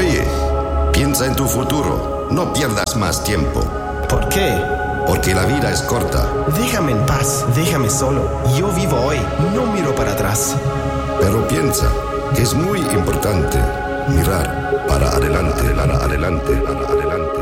Oye, piensa en tu futuro. No pierdas más tiempo. ¿Por qué? Porque la vida es corta. Déjame en paz, déjame solo. Yo vivo hoy, no miro para atrás. Pero piensa que es muy importante mirar para adelante, para adelante, para adelante.